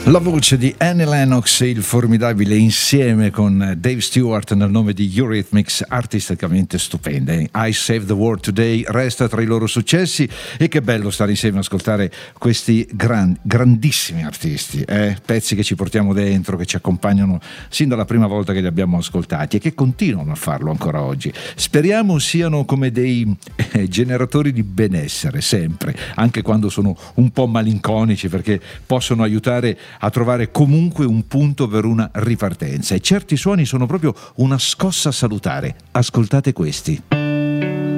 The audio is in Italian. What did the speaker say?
La voce di Annie Lennox e il formidabile insieme con Dave Stewart nel nome di Eurythmics, artisticamente stupende. I Save the World Today resta tra i loro successi, e che bello stare insieme a ascoltare questi grandissimi artisti, pezzi che ci portiamo dentro, che ci accompagnano sin dalla prima volta che li abbiamo ascoltati e che continuano a farlo ancora oggi. Speriamo siano come dei generatori di benessere sempre, anche quando sono un po' malinconici, perché possono aiutare a trovare comunque un punto per una ripartenza, e certi suoni sono proprio una scossa salutare. Ascoltate questi.